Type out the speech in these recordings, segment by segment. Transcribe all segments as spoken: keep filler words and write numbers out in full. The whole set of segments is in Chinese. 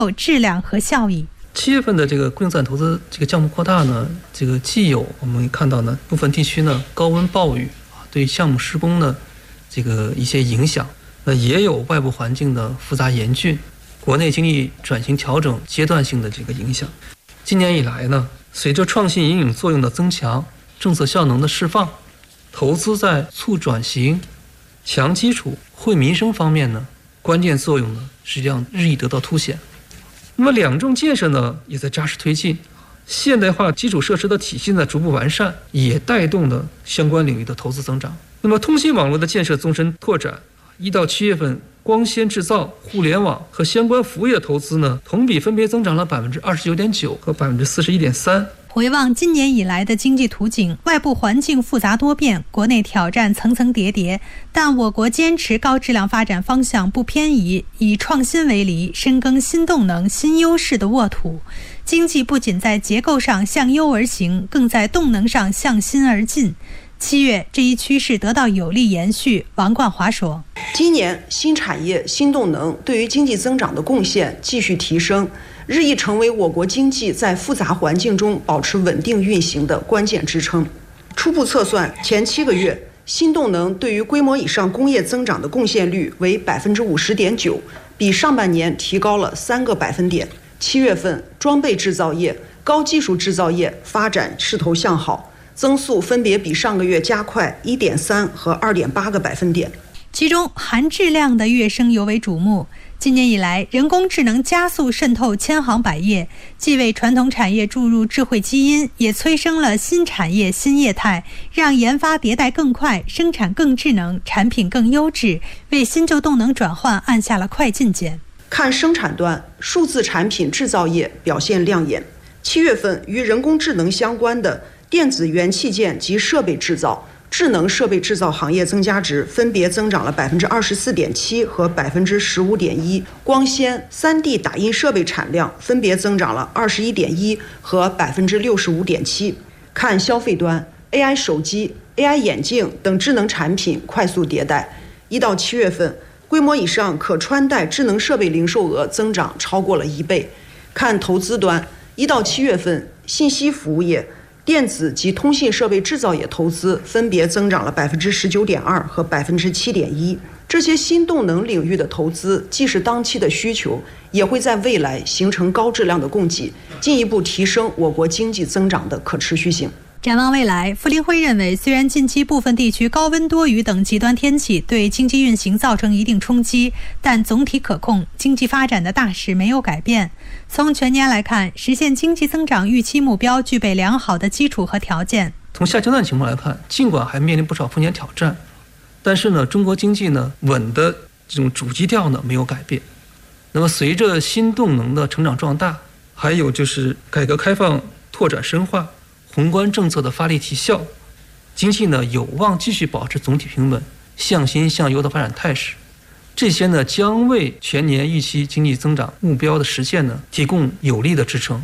有质量和效益。 七月份的这个固定资产投资这个项目扩大呢，这个既有我们看到呢部分地区呢高温暴雨对项目施工呢这个一些影响，那也有外部环境的复杂严峻，国内经济转型调整阶段性的这个影响。今年以来呢，随着创新引领作用的增强，政策效能的释放，投资在促转型、强基础、惠民生方面呢，关键作用呢实际上日益得到凸显。那么两重建设呢也在扎实推进，现代化基础设施的体系呢逐步完善，也带动了相关领域的投资增长。那么通信网络的建设纵深拓展，一到七月份，光纤制造、互联网和相关服务业投资呢，同比分别增长了百分之二十九点九和百分之四十一点三。 回望今年以来的经济图景，外部环境复杂多变，国内挑战层层叠叠，但我国坚持高质量发展方向不偏移，以创新为篱，深耕新动能、新优势的沃土。经济不仅在结构上向优而行，更在动能上向新而进。七月，这一趋势得到有力延续。王冠华说， 今年新产业、新动能对于经济增长的贡献继续提升，日益成为我国经济在复杂环境中保持稳定运行的关键支撑。初步测算，前七个月新动能对于规模以上工业增长的贡献率为百分之五十点九，比上半年提高了三个百分点。七月份，装备制造业、高技术制造业发展势头向好，增速分别比上个月加快 一点三 和 二点八个百分点。 其中含质量的跃升尤为瞩目。今年以来，人工智能加速渗透千行百业，既为传统产业注入智慧基因，也催生了新产业新业态，让研发迭代更快，生产更智能，产品更优质，为新旧动能转换按下了快进键。 看生产端，数字产品制造业表现亮眼。七月份与人工智能相关的电子元器件及设备制造、智能设备制造行业增加值分别增长了百分之二十四点七和百分之十五点一，光纤、三 D 打印设备产量分别增长了二十一点一和百分之六十五点七。看消费端 ，A I 手机、A I 眼镜等智能产品快速迭代。一到七月份，规模以上可穿戴智能设备零售额增长超过了一倍。看投资端，一到七月份，信息服务业、电子及通信设备制造业投资分别增长了百分之十九点二和百分之七点一。这些新动能领域的投资，既是当期的需求，也会在未来形成高质量的供给，进一步提升我国经济增长的可持续性。 展望未来，傅林辉认为，虽然近期部分地区高温多雨等极端天气对经济运行造成一定冲击，但总体可控，经济发展的大势没有改变。从全年来看，实现经济增长预期目标具备良好的基础和条件。 从下阶段情况来看，尽管还面临不少风险挑战，但是呢，中国经济呢稳的这种主基调呢没有改变。那么随着新动能的成长壮大，还有就是改革开放拓展深化，宏观政策的发力提效，经济呢有望继续保持总体平稳、向新向优的发展态势。这些呢将为全年预期经济增长目标的实现呢提供有力的支撑。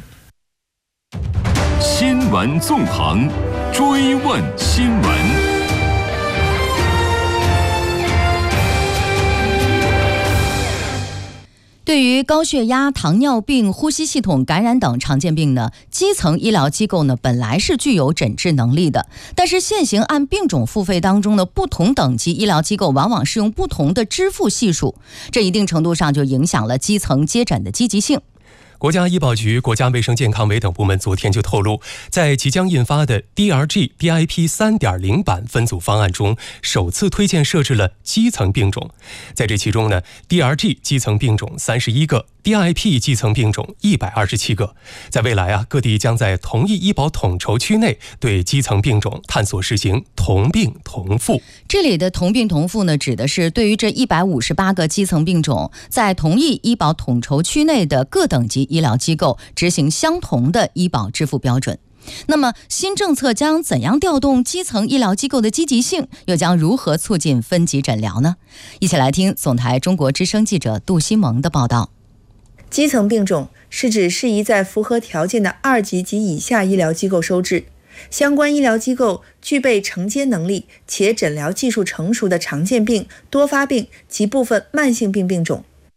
新闻纵横，追问新闻。 对于高血压、糖尿病、呼吸系统感染等常见病呢，基层医疗机构呢本来是具有诊治能力的，但是现行按病种付费当中呢，不同等级医疗机构往往是用不同的支付系数，这一定程度上就影响了基层接诊的积极性。 国家医保局、国家卫生健康委等部门昨天就透露，在即将印发的 D R G D I P 三点零 版分组方案中，首次推荐设置了基层病种。在这其中呢 ，D R G 基层病种三十一个。D I P 基层病种一百二十七个，在未来啊，各地将在同一医保统筹区内对基层病种探索实行同病同付。 这里的同病同付呢，指的是对于这一百五十八个基层病种，在同一医保统筹区内的各等级医疗机构执行相同的医保支付标准。那么新政策将怎样调动基层医疗机构的积极性，又将如何促进分级诊疗呢？一起来听总台中国之声记者杜新萌的报道。 基层病种是指适宜在符合条件的二级及以下医疗机构收治，相关医疗机构具备承接能力且诊疗技术成熟的常见病、多发病及部分慢性病病种。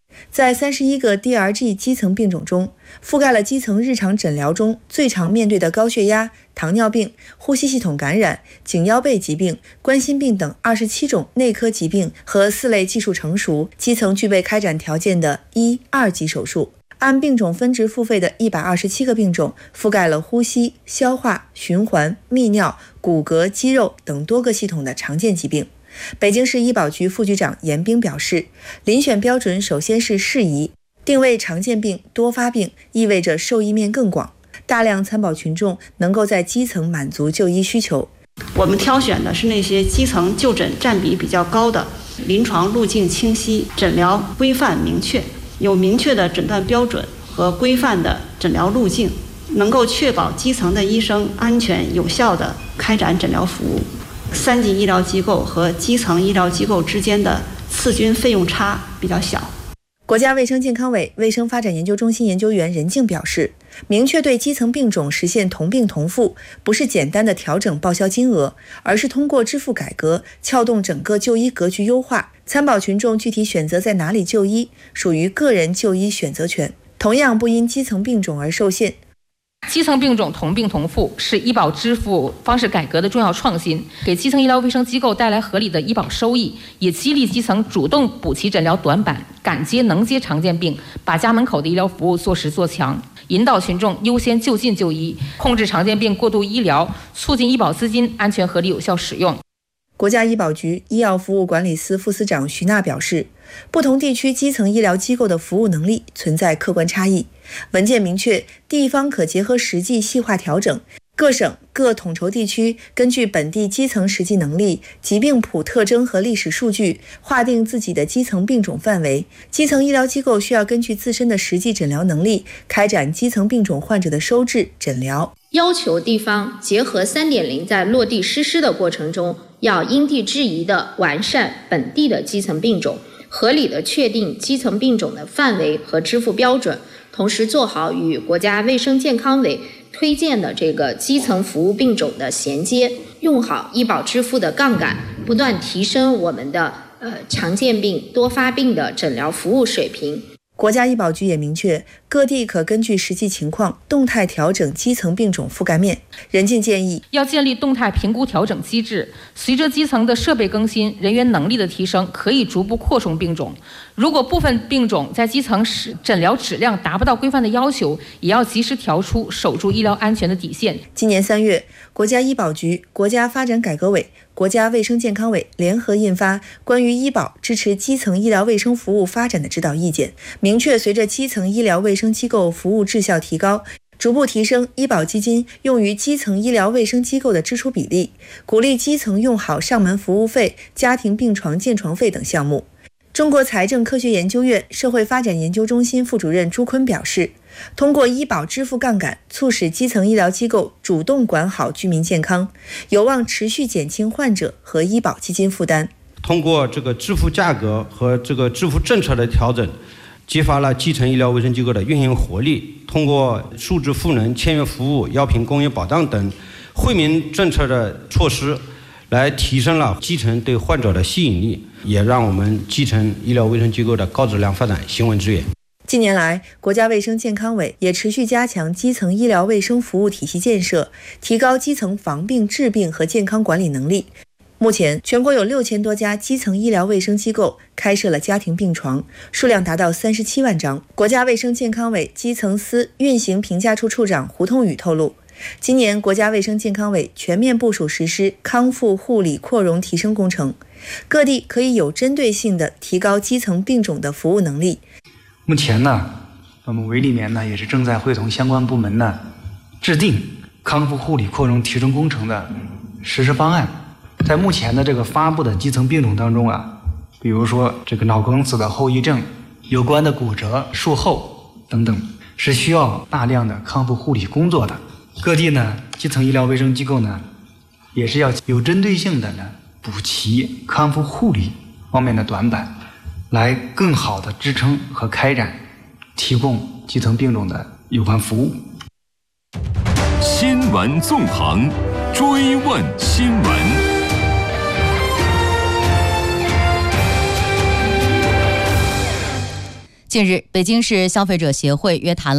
在三十一个 D R G 基层病种中，覆盖了基层日常诊疗中最常面对的高血压、糖尿病、呼吸系统感染、颈腰背疾病、冠心病等二十七种内科疾病和四类技术成熟、基层具备开展条件的一、二级手术。按病种分值付费的一百二十七个病种，覆盖了呼吸、消化、循环、泌尿、骨骼、肌肉等多个系统的常见疾病。北京市医保局副局长严兵表示，遴选标准首先是适宜，定位常见病、多发病，意味着受益面更广，大量参保群众能够在基层满足就医需求。 我们挑选的是那些基层就诊占比比较高的，临床路径清晰，诊疗规范明确，有明确的诊断标准和规范的诊疗路径，能够确保基层的医生安全有效地开展诊疗服务。三级医疗机构和基层医疗机构之间的次均费用差比较小。 国家卫生健康委卫生发展研究中心研究员任静表示，明确对基层病种实现同病同付，不是简单的调整报销金额，而是通过支付改革撬动整个就医格局优化，参保群众具体选择在哪里就医，属于个人就医选择权，同样不因基层病种而受限。 基层病种同病同付是医保支付方式改革的重要创新，给基层医疗卫生机构带来合理的医保收益，也激励基层主动补齐诊疗短板，敢接能接常见病，把家门口的医疗服务做实做强，引导群众优先就近就医，控制常见病过度医疗，促进医保资金安全合理有效使用。 国家医保局医药服务管理司副司长徐娜表示，不同地区基层医疗机构的服务能力存在客观差异，文件明确，地方可结合实际细化调整，各省各统筹地区根据本地基层实际能力、疾病谱特征和历史数据，划定自己的基层病种范围。基层医疗机构需要根据自身的实际诊疗能力，开展基层病种患者的收治、诊疗。 要求地方结合 三点零 在落地实施的过程中，要因地制宜地完善本地的基层病种，合理地确定基层病种的范围和支付标准，同时做好与国家卫生健康委推荐的这个基层服务病种的衔接，用好医保支付的杠杆，不断提升我们的呃常见病、多发病的诊疗服务水平。 国家医保局也明确，各地可根据实际情况动态调整基层病种覆盖面。任静建议， 要建立动态评估调整机制，随着基层的设备更新、人员能力的提升，可以逐步扩充病种。如果部分病种在基层诊疗质量达不到规范的要求，也要及时调出，守住医疗安全的底线。 今年三月，国家医保局、国家发展改革委、国家卫生健康委联合印发《关于医保支持基层医疗卫生服务发展的指导意见》，明确随着基层医疗卫生机构服务质效提高，逐步提升医保基金用于基层医疗卫生机构的支出比例，鼓励基层用好上门服务费、家庭病床建床费等项目。中国财政科学研究院社会发展研究中心副主任朱坤表示，通过医保支付杠杆，促使基层医疗机构主动管好居民健康，有望持续减轻患者和医保基金负担。 通过这个支付价格和这个支付政策的调整，激发了基层医疗卫生机构的运营活力。通过数字赋能、签约服务、药品公益保障等惠民政策的措施，来提升了基层对患者的吸引力，也让我们基层医疗卫生机构的高质量发展行稳致远。 近年来，国家卫生健康委也持续加强基层医疗卫生服务体系建设，提高基层防病治病和健康管理能力。目前，全国有六千多家基层医疗卫生机构开设了家庭病床，数量达到三十七万张。国家卫生健康委基层司运行评价处处长胡通宇透露，今年国家卫生健康委全面部署实施康复护理扩容提升工程，各地可以有针对性地提高基层病种的服务能力。 目前呢，我们委里面呢也是正在会同相关部门呢制定康复护理扩容提升工程的实施方案。在目前的这个发布的基层病种当中啊，比如说这个脑梗死的后遗症、有关的骨折、术后等等，是需要大量的康复护理工作的。各地呢，基层医疗卫生机构呢，也是要有针对性的呢补齐康复护理方面的短板，来更好的支撑和开展提供基层病种的有关服务。 新闻纵横，追问新闻。 近日，北京市消费者协会约谈了